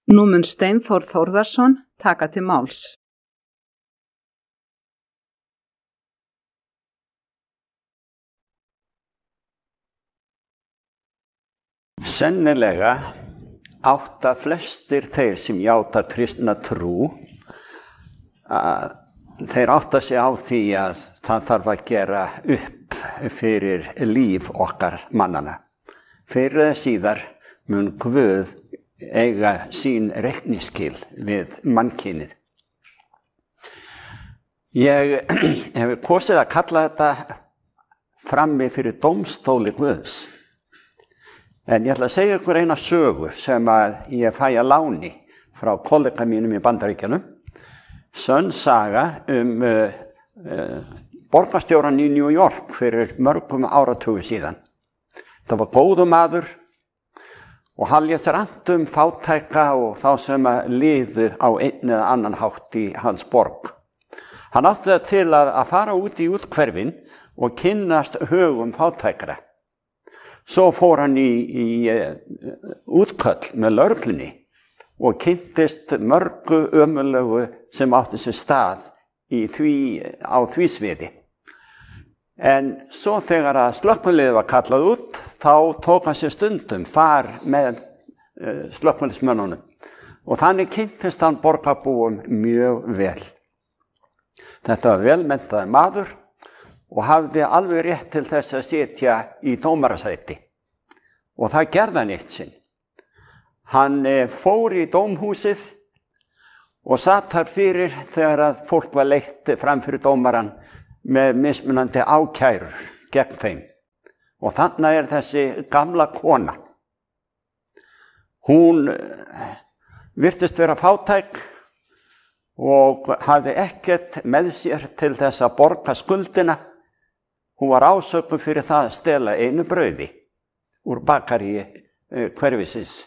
Nú mun Steinþór Þórðarson taka til máls. Sennilega átta flestir þeir sem játa kristna trú að þeir átta sig á því að það þarf að gera upp fyrir líf okkar mannana. Fyrr eða síðar mun Guð eiga sín reikningsskil við mannkynið. Ég hef kosið að kalla þetta frammi fyrir dómstóli Guðs. En ég ætla að segja ykkur eina sögu sem að ég fæ að láni frá kollega mínum í Bandaríkjunum. Sönn saga borgarstjóran í New York fyrir mörgum áratugi síðan. Það var góður maður og hann lét rangt fátæka og þá sem að liðu á einn eða annan hátt í hans borg. Hann átti það til að fara út í úthverfin og kynnast högum fátækra. Svo fór hann í útköll með lögreglunni og kynntist mörgu ömurlegu sem átti sér stað á því sviði. En svo þegar að slökkviliðið var kallað út, þá tók hann sér stundum far með slökkviliðsmönnunum. Og þannig kynntist hann borgarbúum mjög vel. Þetta var velmenntaður maður og hafði alveg rétt til þess að sitja í dómarasæti. Og það gerði hann eitt sinn. Hann fór í dómhúsið og satt þar fyrir þegar að fólk var leitt fram fyrir dómaran með mismunandi ákærur gegn þeim. Og þannig þessi gamla kona. Hún virtist vera fátæk og hafði ekkert með sér til þess að borga skuldina. Hún var ásökuð fyrir það að stela einu brauði úr bakaríi hverfisins.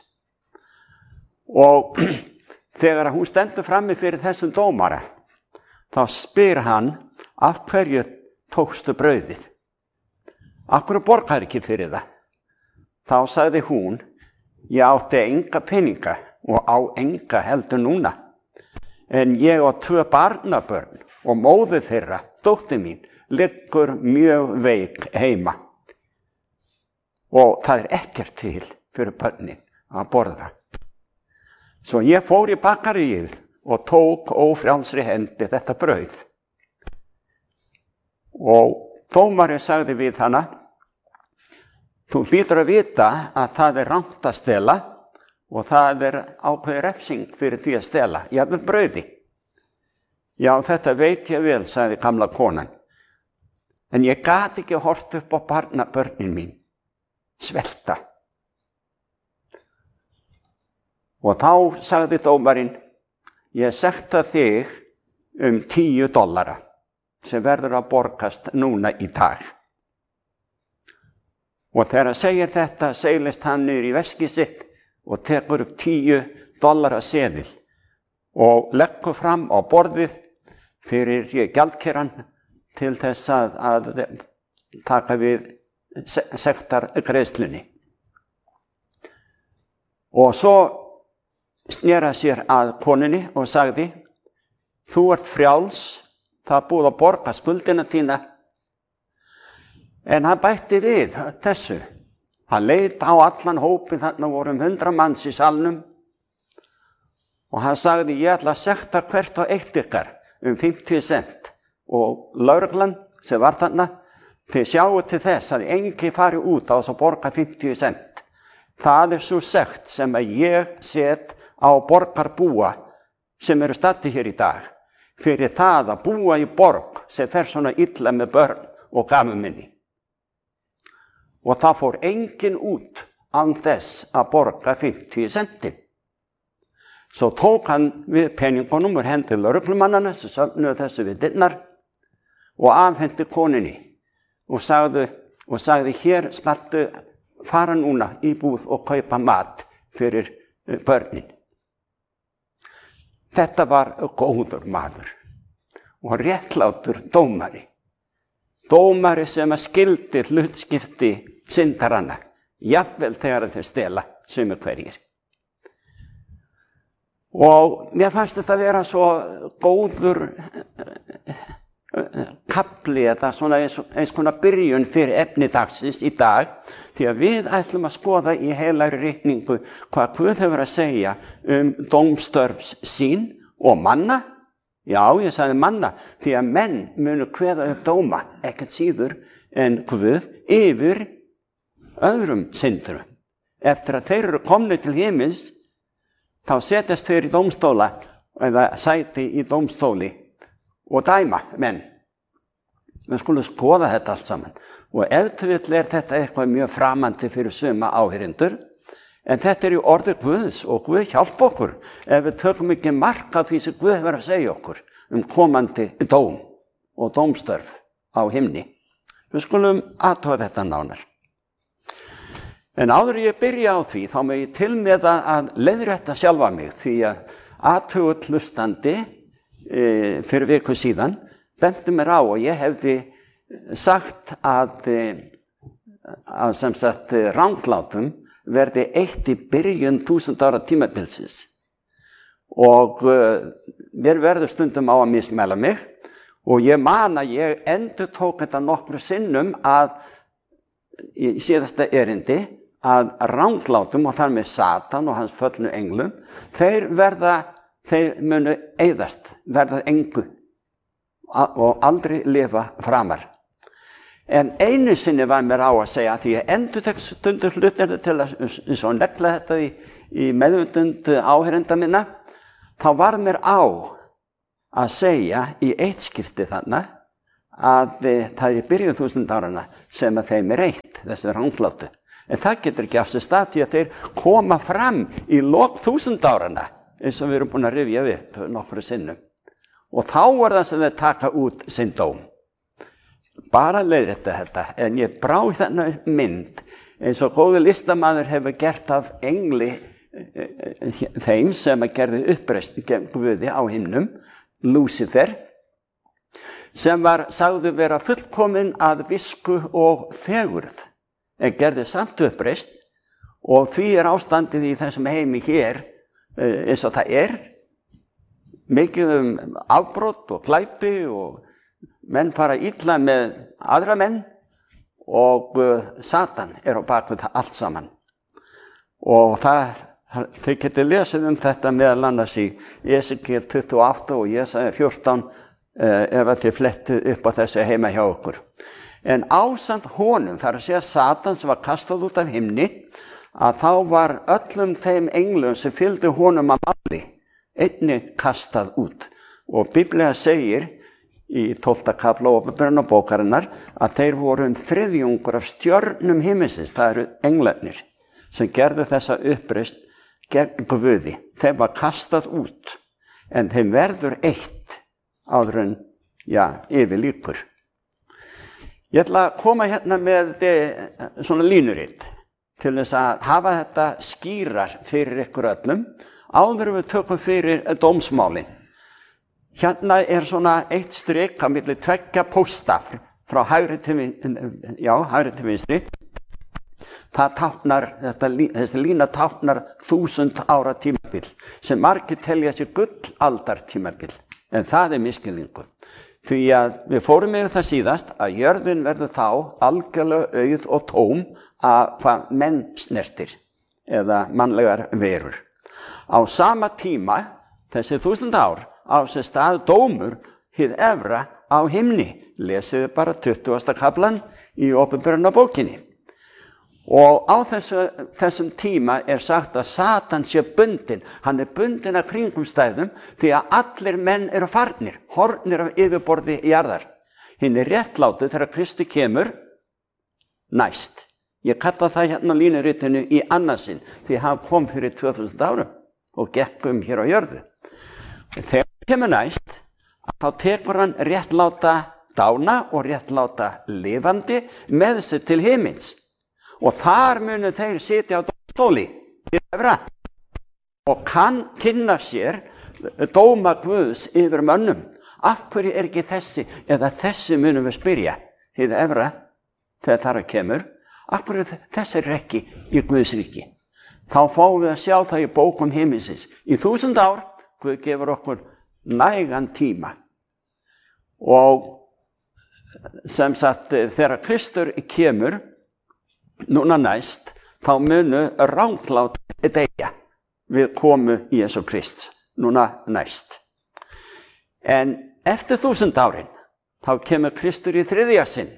Og þegar hún stendur frammi fyrir þessum dómara, þá spyr hann, af hverju tókstu brauðið? Af hverju borgar ekki fyrir það? Þá sagði hún, ég átti enga peninga og á enga heldur núna. En ég á 2 barnabörn og móðir þeirra, dóttir mín, liggur mjög veik heima. Og það ekkert til fyrir börnin að borða. Svo ég fór í bakaríið og tók ófrjálsri hendi þetta brauð. Og dómarinn sagði við hana, þú hlýtur að vita að það rangt að stela og það ákveðin refsing fyrir því að stela, jafnvel brauði. Já, þetta veit ég vel, sagði gamla konan. En ég gat ekki hort upp á barnabörnin mín, svelta. Og þá sagði dómarinn, ég sekta þig $10 sem verður að borgast núna í dag. Og þegar hann segir þetta, seilist hann niður í veskið sitt og tekur upp $10 seðil og leggur fram á borðið fyrir gjaldkeran til þess að taka við sektargreiðslunni. Og svo snera sér að konunni og sagði, þú ert frjáls, það búið að borga skuldina þína. En hann bætti við þessu. Hann leit á allan hópinn, þarna voru 100 manns í salnum. Og hann sagði, ég ætla að sekta hvert og eitt ykkar 50 cent. Og lögreglan sem var þarna, þið sjáu til þess að enginn fari út á þess að borga 50 cent. Það svo sekt sem að ég set á borgarbúa sem eru staddir hér í dag. Fyrir það að búa í borg sem fer svona illa með börn og gamalmenni. Og það fór enginn út án þess að borga 50 centin. Svo tók hann við peningunum úr hendi lögreglumannanna sem söfnuðu þessu við dyrnar og afhendi konunni og sagði hér skaltu fara núna í búð og kaupa mat fyrir börnin. Þetta var góður maður og réttlátur dómari. Dómari sem að skildi hlutskipti syndaranna, jafnvel þegar þeir stela sumir hverjir. Og mér fannst þetta að vera svo góður kapli eða svona eins konar byrjun fyrir efni dagsins í dag, því að við ætlum að skoða í heilagri ritningu hvað Guð hefur að segja dómstörfs sín og manna. Já, ég sagði manna, því að menn munu kveða upp dóma, ekkert síður en Guð yfir öðrum syndurum. Eftir að þeir eru komnir til himins, þá setjast þeir í dómstóla eða sæti í dómstóli og dæma menn. Við skulum skoða þetta allt saman. Og ef til vill þetta eitthvað mjög framandi fyrir suma áheyrendur, en þetta í orði Guðs og Guð hjálpa okkur ef við tökum ekki mark á því sem Guð hefur að segja okkur komandi dóm og dómstörf á himni. Við skulum athuga þetta nánar. En áður ég byrja á því, þá má ég til með að leiðrétta sjálfa mig, því að athugull hlustandi fyrir viku síðan benti mér á og ég hefði sagt að sem sagt ranglátum verði eitt í byrjun 1000 ára tímabilsins. Og mér verður stundum á að mismæla mig og ég man að ég endurtók þetta nokkru sinnum að í síðasta erindi að ranglátum og þar með Satan og hans föllnu englum, þeir munu eyðast, verða engu og aldrei lifa framar. En einu sinni var mér á að segja, því ég endurtek stundur hlutir til að eins og negla þetta í meðvitund áheyrenda minna, þá var mér á að segja í eitt skipti þarna að það í byrjun 1000 árana sem að þeim eitt, þessi ranglátu. En það getur ekki af sér stað því að þeir koma fram í lok 1000 árana, eins og við erum búin að rifja upp nokkru sinnum. Og þá það sem þeir taka út sinn dóm. Bara leiðrétta þetta, en ég brá þennan mynd, eins og góður listamaður hefur gert af engli þeim sem að gerði uppreisn gegn Guði á himnum, Lúsifer, sem var sagður vera fullkominn að visku og fegurð, en gerði samt uppreisn, og því ástandið í þessum heimi hér eins og það mikið afbrot og glæpi og menn fara illa með aðra menn og Satan á bakvið það allt saman. Og þið getið lesið þetta meðal annars í Esekiel 28 og Jesaja 14 ef þið flettið upp á þessu heima hjá okkur. En ásamt honum, þar að segja Satan sem var kastað út af himni, að þá var öllum þeim englum sem fylgdu honum að máli einnig kastað út. Og Biblía segir í 12. kafla Åpenbarunarbókarinnar að þeir voru þriðjungur af stjörnum himinsins, það eru englarnir, sem gerðu þessa uppreisn gegn Guði. Þeim var kastað út, en þeim verður eitt áður en, yfir líkur. Ég ætla að koma hérna með svona línuritt til þess að hafa þetta skýrar fyrir ykkur öllum, áður við tökum fyrir dómsmálin. Hérna svona eitt strik á milli tveggja pósta frá hægri til vinstri. Það táknar, þessi lína táknar 1000 ára tímabil, sem margir telja sér gullaldar tímabil, en það misskilningur. Því að við fórum yfir það síðast að jörðin verður þá algjörlega auð og tóm að hvað menn snertir eða mannlegar verur. Á sama tíma, þessi 1000 ár, á sér stað dómur hið efra á himni. Lesið bara 20. kaflan í Åpenbarunarbókinni. Og á þessum tíma sagt að Satan sé bundinn. Hann bundinn af kringumstæðum því að allir menn eru farnir, horfnir af yfirborði jarðar. Hinn réttlátu þegar Kristi kemur næst. Ég kalla það hérna línuritinu í annarsinn, því hann kom fyrir 2000 árum og gekk hér á jörðu. Þegar hann kemur næst, þá tekur hann réttláta dána og réttláta lifandi með sig til himins. Og þar munu þeir sitja á dómstóli og kynna sér dóma Guðs yfir mönnum. Af hverju ekki þessi, eða þessi munum við spyrja, hið efra, þegar þar kemur, af hverju þessi ekki í Guðs ríki? þá fáum við að sjá það í bókum himinsins. Í 1000 ár, Guð gefur okkur nægan tíma. Og sem sagt, þegar Kristur kemur, núna næst, þá munu ranglát deyja við komu Jesú Krists, núna næst. En eftir 1000 árin, þá kemur Kristur í 3. sinn.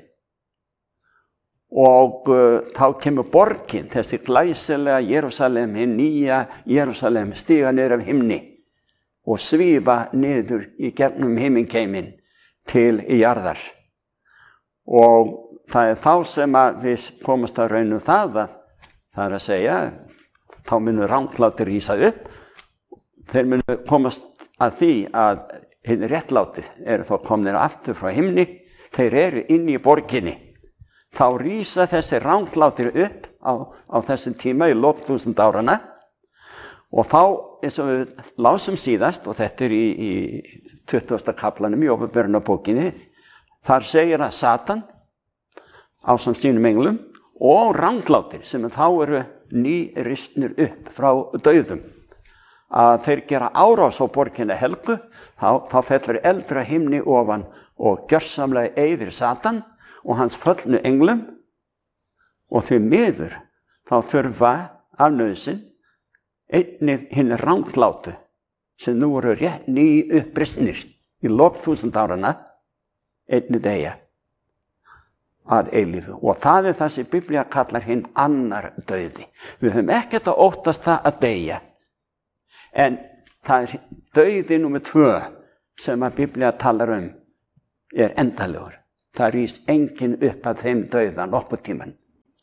Og þá kemur borgin, þessi glæsilega Jerúsalem, hinn nýja Jerúsalem, stíga niður af himni og svífa niður í gegnum himingeiminn til jarðar. Og það þá sem að við komast að raunum það er að segja, þá munu ranglátir rísa upp, þeir munu komast að því að hinn réttlátið eru þá komnir aftur frá himni, þeir eru inn í borginni. Þá rísa þessi ranglátir upp á þessum tíma í lok 1000 árana og þá, eins og við lásum síðast, og þetta er í 20. kaflanum í Åpenbarunarbókinni, þar segir að Satan ásamt sínum englum og ranglátir sem þá eru nýristnir upp frá dauðum, að þeir gera árás á borginni helgu, þá fellur eldur af himni ofan og gjörsamlega eyðir Satan og hans föllnu englum, og því miður þá þurfa af nauðsyn einnig hinn ranglátu sem nú eru rétt ný uppristnir í lok 1000 árana einnig deyja að eilífu. Og það er það sem Biblía kallar hinn annar dauði. Við höfum ekkert að óttast það að deyja, en það er dauði númer 2 sem að Biblía talar er endalegur. Það rís enginn upp að þeim dauða nokkuð tíman.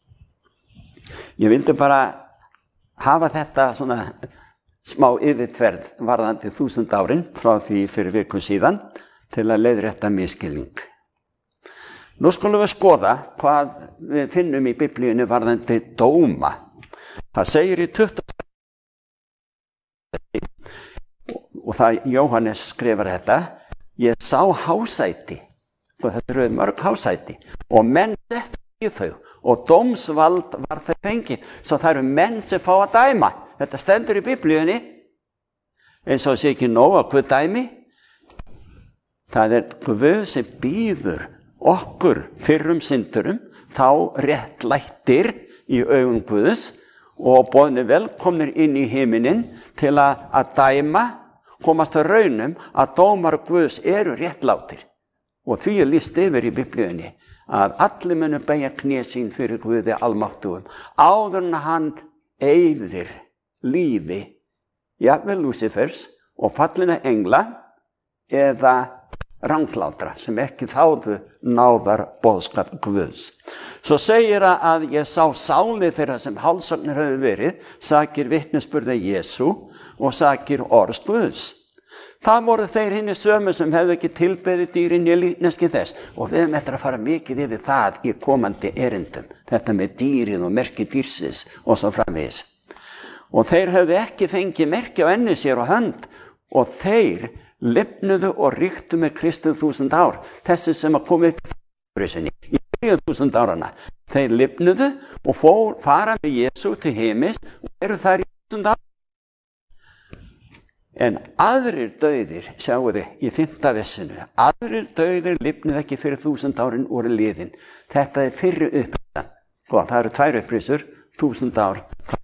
Ég vildi bara hafa þetta svona smá yfirferð varðandi 1000 árin frá því fyrir viku síðan til að leiðrétta misskilning. Nú skulum við skoða hvað við finnum í Biblíunni varðandi dóma. Það segir í 20. og það Jóhannes skrifar þetta, ég sá hásæti, og þetta eru mörg hásæti, og menn settu í þau, og dómsvald var þau fengið, svo það eru menn sem fá að dæma. Þetta stendur í Biblíunni, eins og sé ekki nóg að Guð dæmi. Það er Guð sem býður okkur fyrrum syndurum, þá réttlættir í augum Guðs og boðnir velkomnir inn í himinin til að dæma, komast að raunum að dómar Guðs eru réttlátir. Og því er lýst yfir í Biblíunni að allir munu beygja kné sín fyrir Guði almáttugum, áður en hann eyðir lífi, jafnvel Lúsifers og fallina engla eða ranglátra sem ekki þáðu náðar boðskap Guðs. Svo segir að ég sá sálir þeirra sem hálsagnir höfðu verið, sakir vitnisburði Jesú og sakir orðs Guðs. Það voru þeir hinni sömu sem hefðu ekki tilbeðið dýrin í líkneski þess, og við höfum eftir að fara mikið yfir það í komandi erindum, þetta með dýrin og merki dýrsins og svo framvegis. Og þeir höfðu ekki fengið merki á enni sér og hönd, og þeir lifnuðu og ríktu með Kristu 1000 ár, þessi sem að koma upp í 1000 árana. Þeir lifnuðu og fara með Jesú til heimis og eru þar í 1000 ár. En aðrir dauðir, sjáu þið í 5. vessinu, aðrir dauðir lifnuðu ekki fyrir 1000 árin voru liðin. Þetta er fyrri upprýsan. Það eru 2 upprýsur, 1000 ár.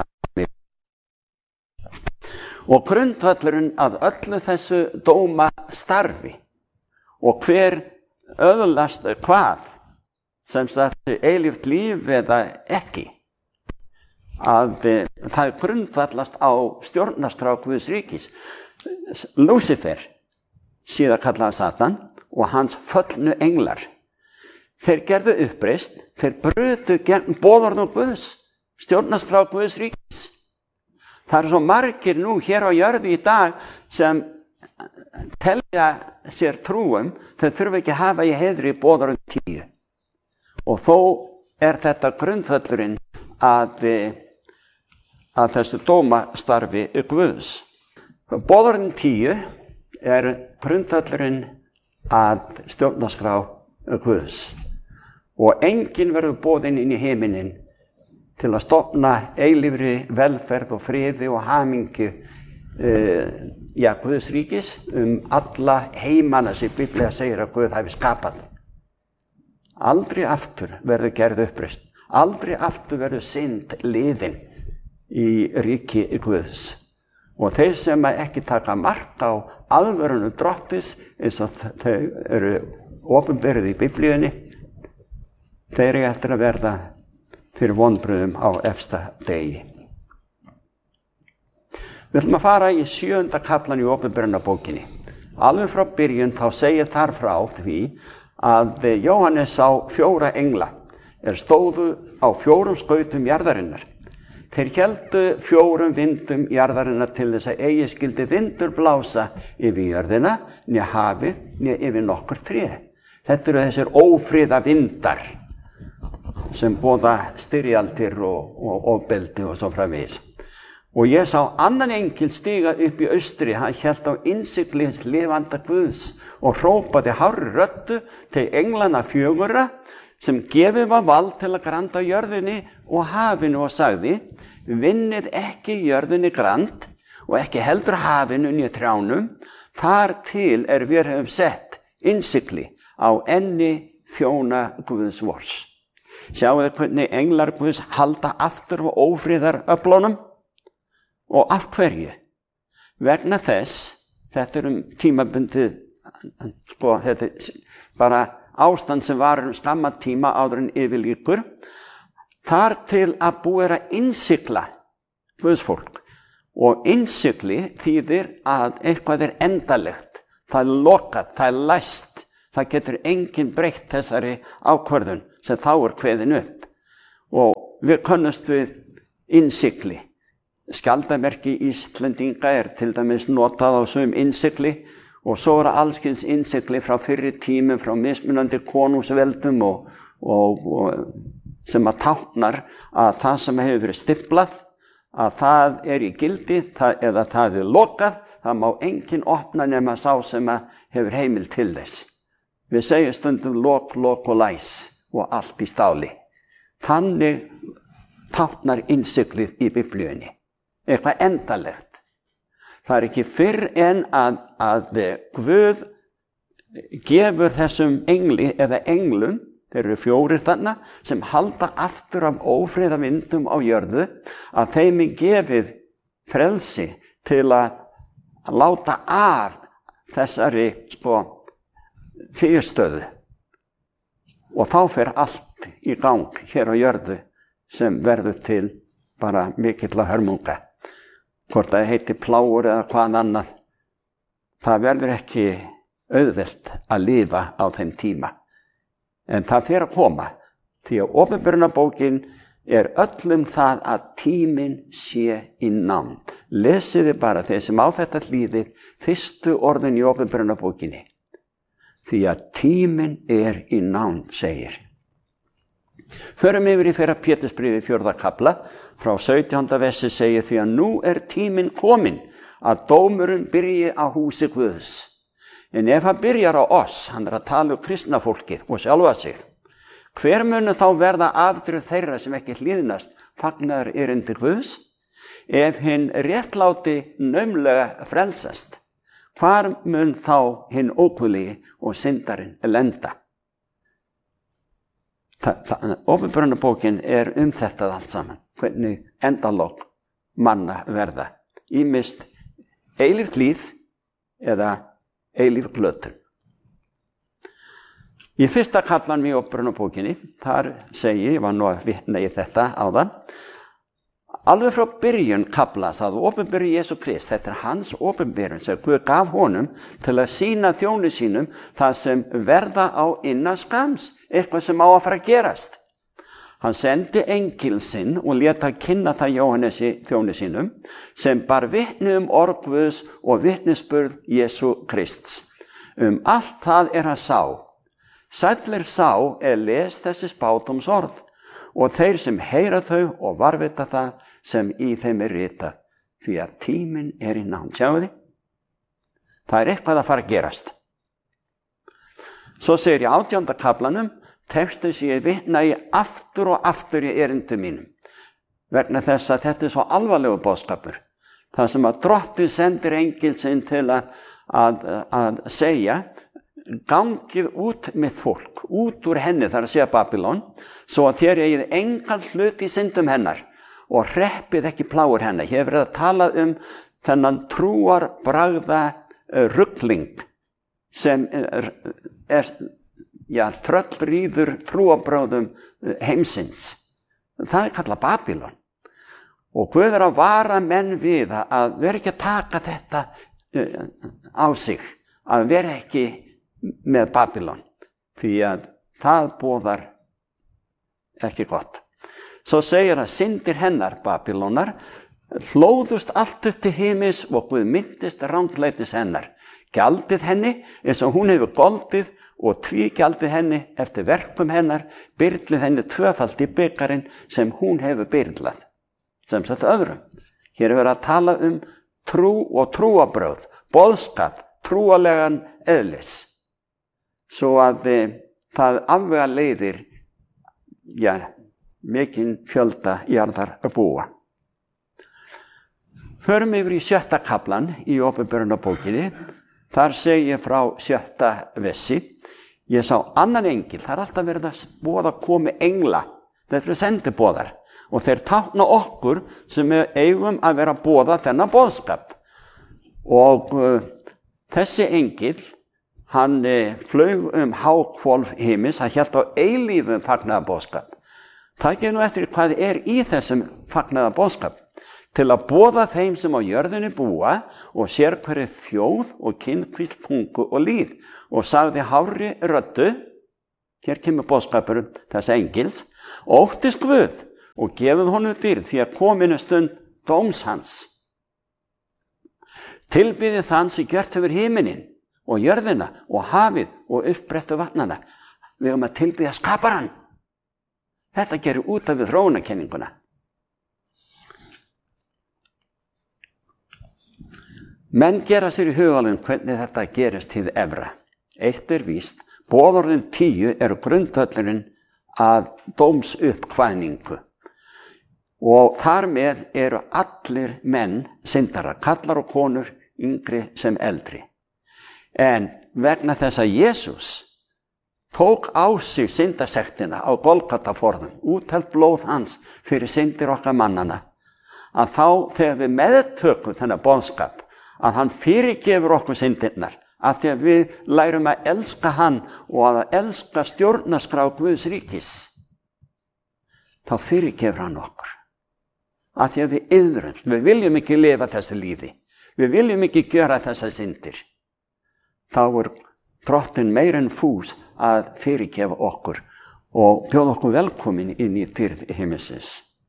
Og grundvöllurinn að öllu þessu dóma starfi og hver öðlast hvað, sem sagt eilíft líf eða ekki, að það grundvallast á stjórnarskrá Guðs ríkis. Lúsifer, síðan kallaði Satan, og hans föllnu englar, þeir gerðu uppreist, þeir brutu gegn boðorðum Guðs, stjórnarskrá Guðs ríkis. Það eru svo margir nú hér á jörðu í dag sem telja sér trúum, þeir þurfa ekki að hafa í heiðri boðorðum 10. Og þó er þetta grundvöllurinn að þessu dómastarfi Guðs. Boðorðin 10 er grundvöllurinn að stjórnarskrá Guðs. Og enginn verður boðinn inn í heiminin til að stofna eilífri velferð og friði og hamingju Guðs ríkis alla heimana sem Biblía segir að Guð hafi skapað. Aldrei aftur verður gerð uppreisn. Aldrei aftur verður synd liðin í ríki Guðs. Og þeir sem ekki taka mark á alvörunu Drottis eins og þeir eru opinberuð í Biblíunni, þeir eru eftir að verða fyrir vonbrigðum á efsta degi. Við ætlum að fara í 7. kaflan í opinberunarbókinni. Alveg frá byrjun þá segir þar frá því að Jóhannes sá 4 engla stóðu á 4 skautum jarðarinnar. Þeir héldu 4 vindum jarðarinnar til þess að eigi skyldi vindur blása yfir jörðina, né hafið, né yfir nokkur tré. Þetta eru þessir ófriða vindar sem boða styrjaldir og ofbeldi og svo framvegis. Og ég sá annan engil stiga upp í austri, hann hélt á innsigli hins lifanda Guðs og hrópaði hárri röddu til englana 4 sem gefið var vald til að granda jörðinni og hafinu og sagði: vinnið ekki jörðinni grand og ekki heldur hafinu né trjánum, þar til við höfum sett innsigli á enni þjóna Guðs vors. Sjáu þið hvernig englar Guðs halda aftur á ófriðaröflunum? Og af hverju? Vegna þess, þetta tímabundið, þetta bara ástand sem var skamma tíma áður en yfirlýkur, þar til að búið að innsigla Guðsfólk. Og innsigli þýðir að eitthvað endalegt, það lokað, það læst, það getur enginn breytt þessari ákvörðun sem þá kveðin upp. Og við könnumst við innsigli. Skjaldarmerki Íslendinga til dæmis notað á sum innsigli og svo allskyns innsigli frá fyrri tímum, frá mismunandi konungsveldum og sem að táknar að það sem hefur verið stiflað, að það í gildi eða það lokað, það má enginn opna nema sá sem hefur heimild til þess. Við segjum stundum lok og læs og allt í stáli. Þannig táknar innsiglið í Biblíunni. Eitthvað endalegt. Það ekki fyrr en að Guð gefur þessum engli eða englum, þeir eru 4 þarna, sem halda aftur af ófriðavindum á jörðu, að þeim gefið frelsi til að láta af þessari fyrirstöðu. Og þá fer allt í gang hér á jörðu sem verður til bara mikilla hörmunga. Hvort það heiti plágur eða hvað annað, það verður ekki auðvelt að lifa á þeim tíma. En það fer að koma, því að opinberunarbókin öllum það að tíminn sé í nánd. Lesiði bara þeir sem á þetta hlýðir fyrstu orðin í opinberunarbókinni. Því að tíminn í nánd, segir. Förum yfir í 1. Pétursbréfi 4. kafla, frá 17. versi segir: því að nú tíminn kominn að dómurinn byrji á húsi Guðs. En ef hann byrjar á oss, hann að tala kristna fólkið og sjálfa sig, hver munu þá verða afdrif þeirra sem ekki hlýðnast fagnaðar erindi Guðs? Ef hinn réttláti naumlega frelsast, hvar mun þá hinn óguðligi og syndarinn lenda? Opinberunarbókin þetta allt saman, hvernig endalok manna verða, ýmist eilíft líf eða eilíf glötun. Í 1. kaflanum í opinberunarbókinni, þar ég var nú að vitna í þetta áðan, alveg frá byrjun kaflans að opinberu Jesú Krist, þetta hans opinberun sem Guð gaf honum til að sýna þjóni sínum það sem verða á innan skams, eitthvað sem á að fara að gerast. Hann sendi engil sinn og lét að kynna það Jóhannesi þjóni sínum sem bar vitni orð Guðs og vitnisburð Jesú Krists. Allt það hann sá. Sæll sá les þessi spádóms orð og þeir sem heyra þau og varvita það sem í þeim ritað, því að tíminn í nánd. Sjáu þið? Það eitthvað að fara að gerast. Svo segir í 18. kaflanum, textin sem ég vitna í aftur og aftur í erindum mínum. vegna þess að þetta svo alvarlegu boðskapur. Það sem að Drottinn sendir engil sinn til að segja, gangið út með fólk, út úr henni, þar að segja Babylon, svo að þér eigið engan hlut í syndum hennar og hreppið ekki plágur hennar. Ég hef verið að tala þennan trúarbragða rugling sem tröllrýður trúarbragðum heimsins. Það kallað Babylon. Og Guð að vara menn við að vera ekki að taka þetta á sig, að vera ekki með Babylon, því að það boðar ekki gott. Svo segir að syndir hennar, Babylonar, hlóðust allt upp til himins og Guð myndist ranglætis hennar. Gjaldið henni eins og hún hefur goldið og tvígjaldið henni eftir verkum hennar, byrlið henni tvöfalt í byggarinn sem hún hefur byrlað. Sem sagt öðrum. Hér er verið að tala trú og trúarbrögð, boðskap, trúarlegan eðlis. Svo að það afvega leiðir, mikinn fjölda jarðar að búa. Förum yfir í 7. kaflan í Åpenbarunarbókinni. Þar segir frá 7. versi. Ég sá annan engil, það er alltaf verið að boða komi engla. Þetta eru sendiboðar. Og þeir tákna okkur sem eigum að vera að boða þennan boðskap. Og þessi engil, hann flaug háhvolf himins, hann hélt á eilífum fagnaða boðskap. Takið nú eftir hvað er í þessum fagnaða boðskap. Til að boða þeim sem á jörðinni búa og sér hverju þjóð og kynhvísl, tungu og lýð. Og sagði hárri röddu, hér kemur boðskapurinn þessa engils, óttist Guð og gefið honum dýrð því að kominu stund dóms hans. Tilbyðið þann sem gjört hefur himinin og jörðina og hafið og uppbrettu vatnana. Við höfum að tilbyða skaparann. Þetta gerir út af við þróunarkenninguna. Menn gera sér í hugalinn hvernig þetta gerist hið efra. Eitt er víst, boðorðin 10 eru grundvöllurinn að dómsuppkvæðningu. Og þar með eru allir menn syndarar, kallar og konur, yngri sem eldri. En vegna þess að Jesús tók á sig syndasektina á Golgataforðum, úthelt blóð hans fyrir syndir okkar mannana, að þá þegar við meðtökum þennan boðskap, að hann fyrirgefur okkur syndirnar, að því að við lærum að elska hann og að elska stjórnarskrá Guðs ríkis, þá fyrirgefur hann okkur. Að því að við viljum ekki lifa þessu lífi, við viljum ekki gera þessa syndir. Þá er Drottinn meir en fús að fyrirgefa okkur og bjóða okkur velkomin inn í dýrð himinsins.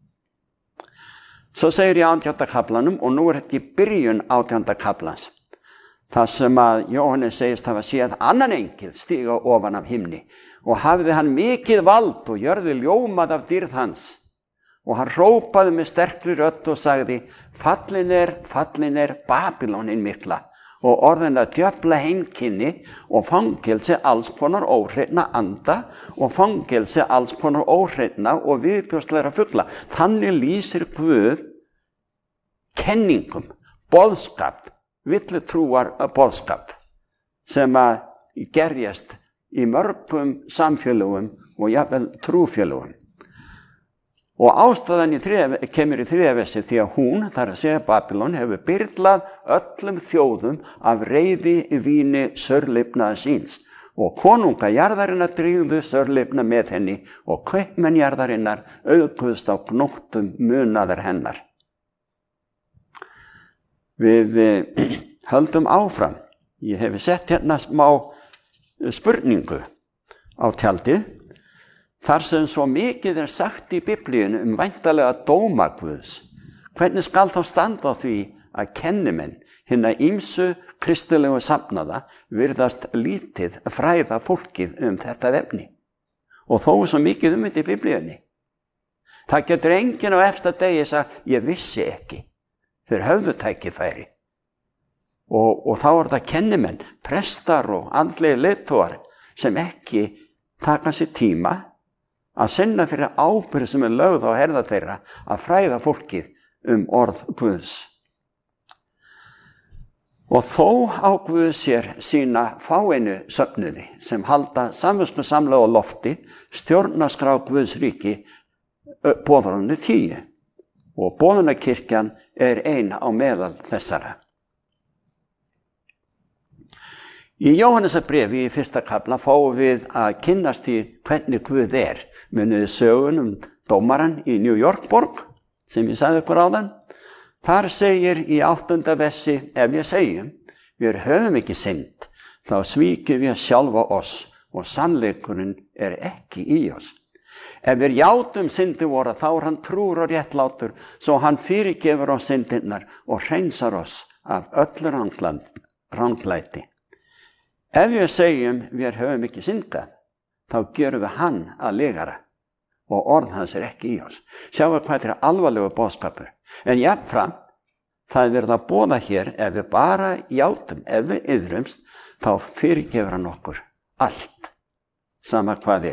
Svo segir í 18. kaflanum, og nú er þetta í byrjun 18. kaflans, þar sem að Jóhannes segist hafa séð annan engil stíga ofan af himni og hafði hann mikið vald og jörði ljómað af dýrð hans. Og hann hrópaði með sterkri rödd og sagði, fallin er Babylónin mikla og orðin að djöfla heimkynni og fangelsi alls konar óhreinna anda og fangelsi alls konar óhreinna og viðbjóðslegra fugla. Þannig lýsir Guð kenningum, boðskap, villutrúar boðskap sem að gerjast í mörgum samfélögum og jafnvel trúfélögum. Og ástæðan kemur í 3. versi því að hún, þar að segja Babylon, hefur byrlað öllum þjóðum af reiði víni sörlifnaða síns. Og konunga jarðarinnar drígðu sörlifna með henni og kaupmenn jarðarinnar auðguðst á gnóttum munaðar hennar. Við höldum áfram. Ég hef sett hérna smá spurningu á tjaldið. Þar sem svo mikið er sagt í Biblíunni væntanlega dóma Guðs. Hvernig skal þá standa á því að kennimenn hinna ýmsu kristilegu safnaða virðast lítið fræða fólkið þetta efni. Og þó svo mikið þetta í Biblíunni. Það getur enginn á efsta degi sagt, ég vissi ekki. Þeir höfðu tækifæri. Og þá er það kennimenn, prestar og andlegir leiðtogar sem ekki taka sér tíma að sinna fyrir ábyrgð sem lögð á herðar þeirra að fræða fólkið orð Guðs. Og þó á Guð sér sína fáeinu söfnuði sem halda samviskusamlega á lofti stjórnarskrá Guðs ríki boðorðinu 10 og boðunarkirkjan ein á meðal þessara. Í Jóhannesarbréfi í 1. kafla fáum við að kynnast í hvernig Guð Munið sögun dómaran í New York borg sem ég sagði ykkur áðan. Þar segir í 8. versi, ef ég segjum, við höfum ekki synd, þá svíkjum við sjálfa oss og sannleikurinn ekki í oss. Ef við játum syndir vora, þá hann trúr og réttlátur, svo hann fyrirgefur oss syndirnar og hreinsar oss af öllu ranglæti. Ef við segjum, við höfum ekki syndað, þá gerum við hann að legara og orð hans ekki í oss. Sjáum hvað þetta alvarlegu boðskapur. En jafnframt, það verið að boða hér, ef við bara játum, ef við iðrumst, þá fyrirgefur hann okkur allt, sama hvað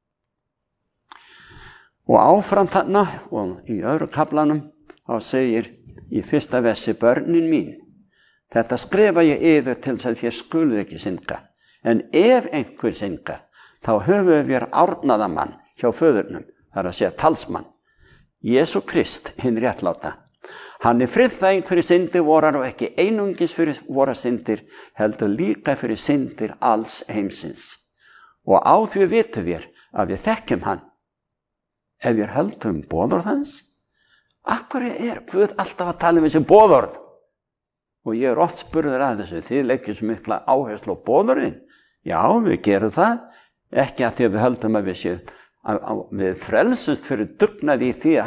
Og áfram þarna, og í öðru kaflanum, þá segir í 1. versi, börnin mín, þetta skrifa ég yður til þess að þér skuluð ekki synda. En ef einhver syndar, þá höfum við árnaða mann hjá föðurnum, það að segja talsmann, Jesú Krist, hinn réttláta. Hann friðað einhverju syndir vorar og ekki einungis fyrir vora syndir, heldur líka fyrir syndir alls heimsins. Og á því vitum við að við þekkjum hann, ef við höldum boðorð hans. Af hverju Guð alltaf að tala þessi boðorð? Og ég oft spurður að þessu, þið leggjum svo mikla áherslu á boðorðin. Já, við gerum það, ekki að því að við höldum að við frelsumst fyrir dugnaði í því að